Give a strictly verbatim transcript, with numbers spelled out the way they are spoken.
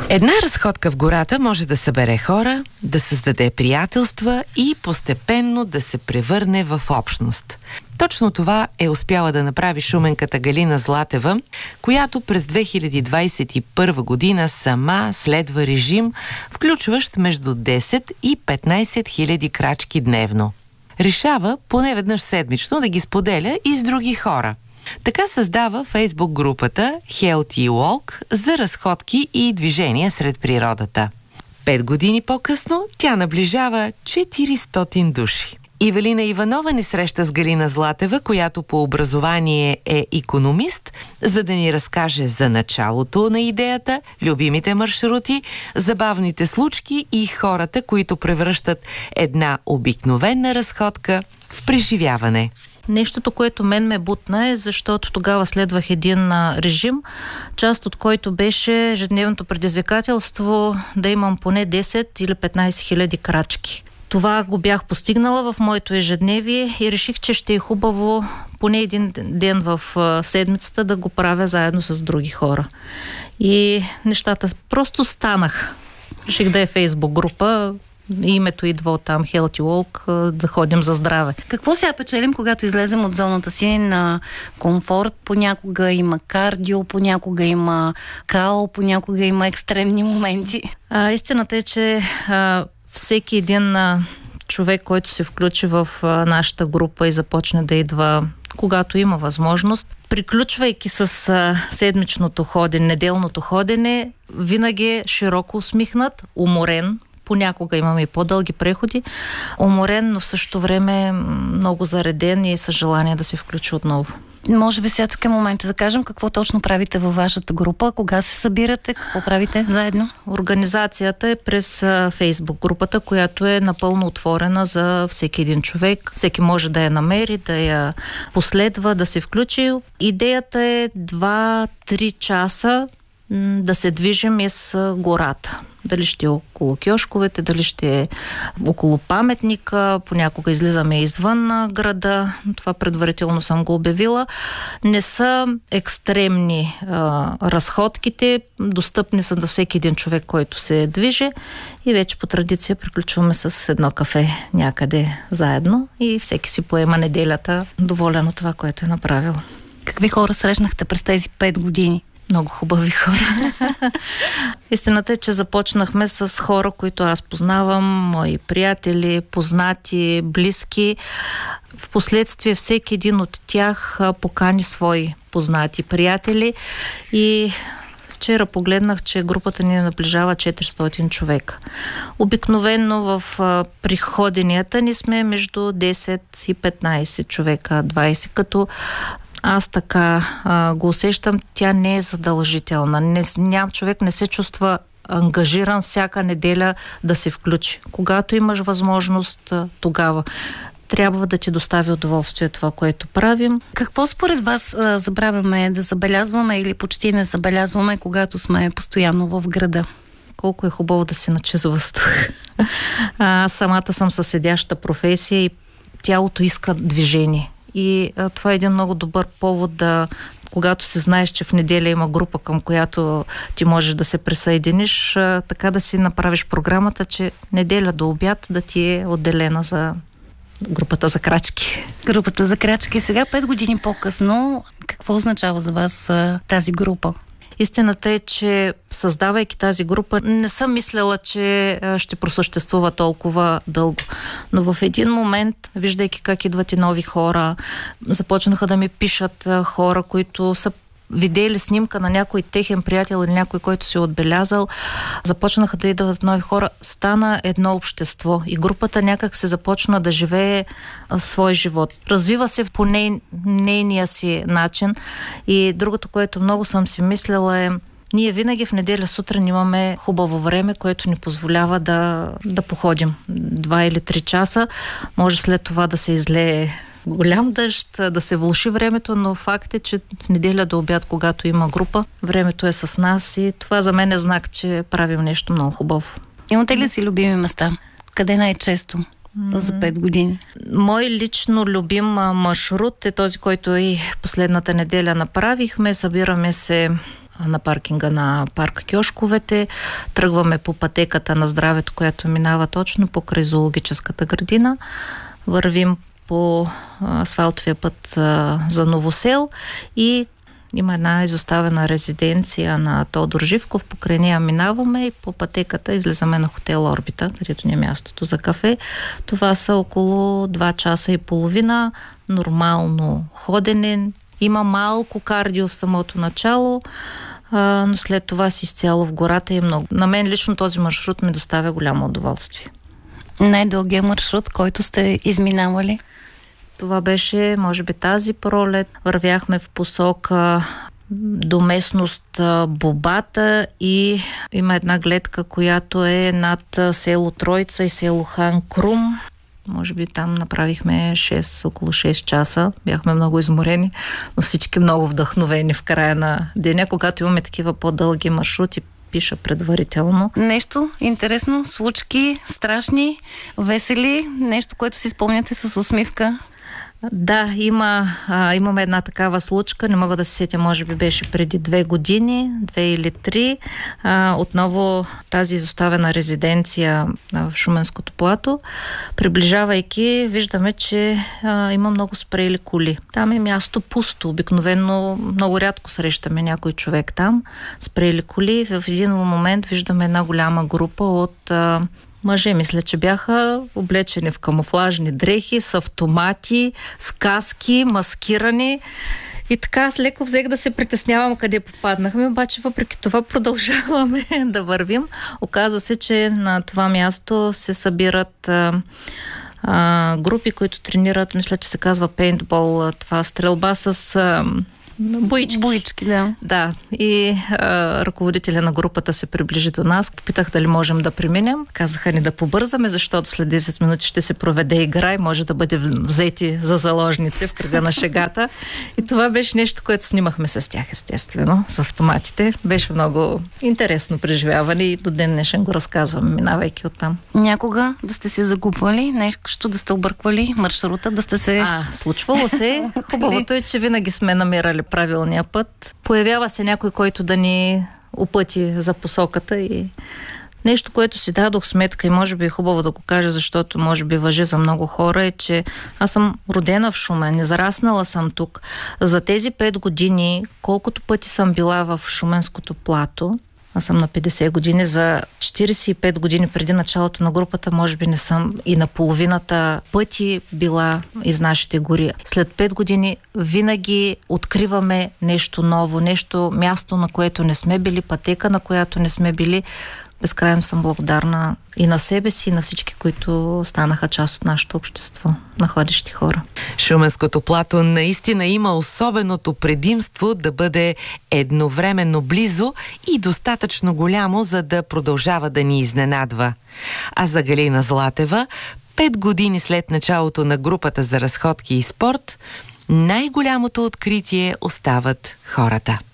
Една разходка в гората може да събере хора, да създаде приятелства и постепенно да се превърне в общност. Точно това е успяла да направи шуменката Галина Златева, която през две хиляди двадесет и първа година сама следва режим, включващ между десет и петнадесет хиляди крачки дневно. Решава поне веднъж седмично да ги споделя и с други хора. Така създава Фейсбук групата Healthy Walk за разходки и движения сред природата. Пет години по-късно тя наближава четиристотин души. Ивелина Иванова ни среща с Галина Златева, която по образование е икономист, за да ни разкаже за началото на идеята, любимите маршрути, забавните случки и хората, които превръщат една обикновена разходка в преживяване. Нещото, което мен ме бутна е, защото тогава следвах един а, режим, част от който беше ежедневното предизвикателство да имам поне десет или петнадесет хиляди крачки. Това го бях постигнала в моето ежедневие и реших, че ще е хубаво поне един ден в а, седмицата да го правя заедно с други хора. И нещата просто станах. Реших да е Фейсбук група. Името идва от там, Healthy Walk, да ходим за здраве. Какво сега печелим, когато излезем от зоната си на комфорт? Понякога има кардио, понякога има као, понякога има екстремни моменти. А, истината е, че а, всеки един а, човек, който се включи в а, нашата група и започне да идва, когато има възможност, приключвайки с а, седмичното ходене, неделното ходене, винаги е широко усмихнат, уморен. Понякога имаме и по-дълги преходи, уморен, но в същото време много зареден и с желание да се включи отново. Може би сега тук е момента да кажем какво точно правите във вашата група, кога се събирате, какво правите заедно? Организацията е през Фейсбук групата, която е напълно отворена за всеки един човек. Всеки може да я намери, да я последва, да се включи. Идеята е два-три часа да се движим из гората. Дали ще е около кьошковете, дали ще е около паметника, понякога излизаме извън града, това предварително съм го обявила. Не са екстремни а, разходките, достъпни са до всеки един човек, който се движи и вече по традиция приключваме с едно кафе някъде заедно и всеки си поема неделята доволен от това, което е направил. Какви хора срещнахте през тези пет години? Много хубави хора. Истината е, че започнахме с хора, които аз познавам, мои приятели, познати, близки. Впоследствие всеки един от тях покани свои познати приятели и вчера погледнах, че групата ни наближава четиристотин човека. Обикновено в приходенията ни сме между десет и петнадесет човека, двадесет, като аз така а, го усещам, тя не е задължителна. Не, ням, човек не се чувства ангажиран всяка неделя да се включи. Когато имаш възможност, тогава трябва да ти достави удоволствие това, което правим. Какво според вас а, забравяме да забелязваме или почти не забелязваме, когато сме постоянно в града? Колко е хубаво да си на чист въздух. Аз самата съм със седяща професия и тялото иска движение. И а, това е един много добър повод да, когато си знаеш, че в неделя има група, към която ти можеш да се присъединиш, а, така да си направиш програмата, че неделя до обяд да ти е отделена за групата за крачки. Групата за крачки. Сега, пет години по-късно, какво означава за вас а, тази група? Истината е, че създавайки тази група, не съм мислела, че ще просъществува толкова дълго. Но в един момент, виждайки как идват и нови хора, започнаха да ми пишат хора, които са видели снимка на някой техен приятел или някой, който си е отбелязал, започнаха да идват нови хора, стана едно общество и групата някак се започна да живее свой живот. Развива се по ней, нейния си начин и другото, което много съм си мислила е, ние винаги в неделя сутрин имаме хубаво време, което ни позволява да, да походим два или три часа. Може след това да се излее голям дъжд, да се влоши времето, но факт е, че в неделя до обяд, когато има група, времето е с нас и това за мен е знак, че правим нещо много хубаво. Имате ли си любими места? Къде най-често за пет години? Мой лично любим маршрут е този, който и последната неделя направихме. Събираме се на паркинга на парк Кьошковете. Тръгваме по пътеката на здравето, която минава точно покрай зоологическата градина. Вървим по асфалтовия път а, за Новосел и има една изоставена резиденция на Тодор Живков. Покрай нея минаваме и по пътеката излизаме на хотел Орбита, където ни е мястото за кафе. Това са около два часа и половина нормално ходене. Има малко кардио в самото начало, а, но след това си изцяло в гората и много. На мен лично този маршрут ми доставя голямо удоволствие. Най-дългия маршрут, който сте изминавали? Това беше, може би, тази пролет. Вървяхме в посока до местност Бобата и има една гледка, която е над село Троица и село Хан Крум. Може би там направихме шест, около шест часа. Бяхме много изморени, но всички много вдъхновени в края на деня, когато имаме такива по-дълги маршрути. Пиша предварително. Нещо интересно, случки, страшни, весели, нещо, което си спомняте с усмивка? Да, има, а, имаме една такава случка, не мога да се сетя, може би беше преди две години, две или три. А, отново тази изоставена резиденция а, в Шуменското плато. Приближавайки, виждаме, че а, има много спрели коли. Там е място пусто. Обикновено много рядко срещаме някой човек там. Спрели коли. В един момент виждаме една голяма група от а, мъже, мисля, че бяха облечени в камуфлажни дрехи, с автомати, с каски, маскирани. И така аз леко взех да се притеснявам къде попаднахме, обаче въпреки това продължаваме да вървим. Оказа се, че на това място се събират а, а, групи, които тренират, мисля, че се казва пейнтбол, това стрелба с... А, Боички. Боички, да. Да. И а, ръководителя на групата се приближи до нас. Питах дали можем да преминем. Казаха ни да побързаме, защото след десет минути ще се проведе игра и може да бъде взети за заложници в кръга на шегата. И това беше нещо, което снимахме с тях, естествено, с автоматите. Беше много интересно преживяване и до ден днешен го разказваме, минавайки оттам. Някога да сте се загубвали, нещо да сте обърквали маршрута, да сте се... А, случвало се. Хубавото е, че винаги сме намирали правилния път. Появява се някой, който да ни опъти за посоката и нещо, което си дадох сметка и може би е хубаво да го кажа, защото може би важи за много хора, е, че аз съм родена в Шумен, не зараснала съм тук. За тези пет години, колкото пъти съм била в Шуменското плато, аз съм на петдесет години, за четиридесет и пет години преди началото на групата, може би не съм и на половината пъти била из нашите гори. След пет години винаги откриваме нещо ново, нещо, място, на което не сме били, пътека, на която не сме били. Безкрайно съм благодарна и на себе си, и на всички, които станаха част от нашето общество, на ходещи хора. Шуменското плато наистина има особеното предимство да бъде едновременно близо и достатъчно голямо, за да продължава да ни изненадва. А за Галина Златева, пет години след началото на групата за разходки и спорт, най-голямото откритие остават хората.